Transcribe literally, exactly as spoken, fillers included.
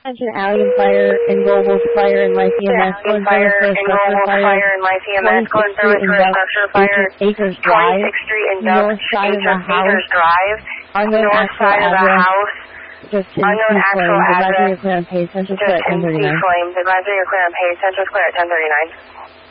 Attention Alien Fire and Global Fire and Life E M S. Alien Fire and Global Fire and Life E M S. Call service for a structure fire. Acres Drive. twenty-sixth Street and Duck. North side of the house. Acres Drive. Unknown North actual side of the address. house. Just in Unknown actual Advisory address. clear on page. Central Just clear at ten in thirty-nine. Flames. Advisory clear on page. Central clear at ten thirty-nine.